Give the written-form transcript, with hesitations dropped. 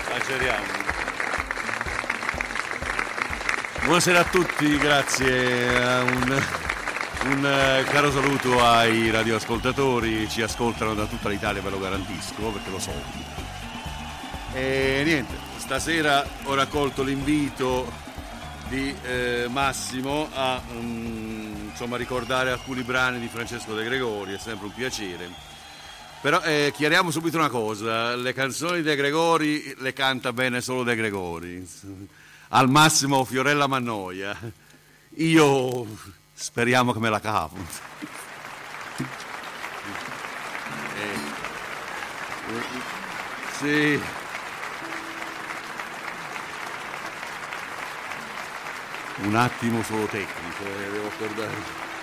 Ageriamo. Buonasera a tutti, grazie. Un caro saluto ai radioascoltatori, ci ascoltano da tutta l'Italia, ve lo garantisco, perché lo so. E niente, stasera ho raccolto l'invito di Massimo a insomma ricordare alcuni brani di Francesco De Gregori, è sempre un piacere. Però chiariamo subito una cosa, le canzoni di De Gregori le canta bene solo De Gregori, al massimo Fiorella Mannoia, io speriamo che me la cavo. Sì. Un attimo solo tecnico, devo accordare.